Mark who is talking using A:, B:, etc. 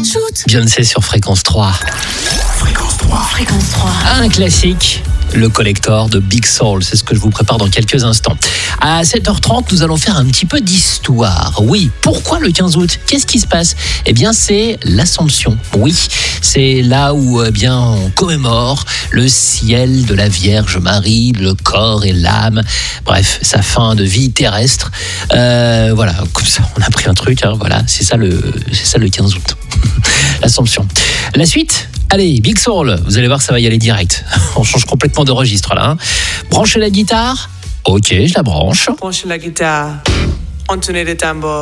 A: Beyoncé sur Fréquence 3.
B: Fréquence 3.
C: Fréquence 3.
A: Un classique, le collector de Big Soul. C'est ce que je vous prépare dans quelques instants. À 7h30, nous allons faire un petit peu d'histoire. Oui, pourquoi le 15 août ? Qu'est-ce qui se passe ? Eh bien, c'est l'Assomption. Oui, c'est là où on commémore le ciel de la Vierge Marie, le corps et l'âme. Bref, sa fin de vie terrestre. Voilà, comme ça, on a pris un truc. Voilà, c'est ça le 15 août. L'Assomption. La suite ? Allez, Big Soul, vous allez voir, ça va y aller direct. On change complètement de registre là. Branchez la guitare ? Ok, je la branche.
D: Branchez la guitare, entonez les tambours.